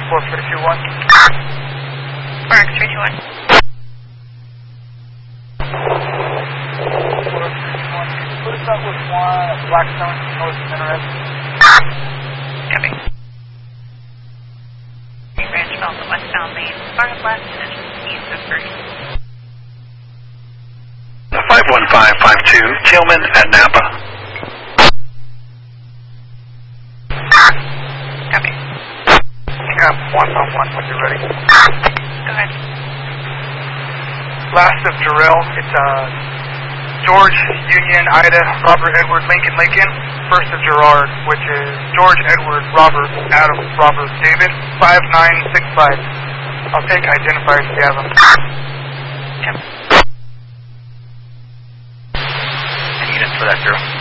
4321. 4X321. 4X321. Put us up with one at Blackstone, north of Minarett. Copy. Branch off the westbound lane, far left and east of First. 51552, Tillman at Napa. Copy. Yeah, 111 when you're ready. Go ahead. Last of Jarrell, it's George, Union, Ida, Robert, Edward, Lincoln, Lincoln. First of Gerard, which is George, Edward, Robert, Adam, Robert, David, 5965. I'll take identifiers if you have them. Yep. And units for that, girl.